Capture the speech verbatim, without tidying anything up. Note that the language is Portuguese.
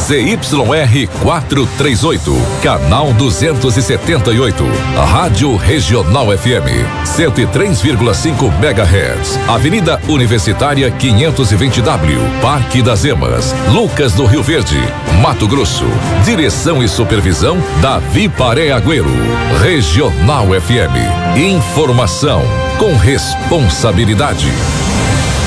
Z Y R quatrocentos e trinta e oito, canal duzentos e setenta e oito, Rádio Regional F M, cento e três vírgula cinco megahertz, Avenida Universitária quinhentos e vinte W, Parque das Emas, Lucas do Rio Verde, Mato Grosso. Direção e supervisão Davi Paré Agüero. Regional F M, informação com responsabilidade.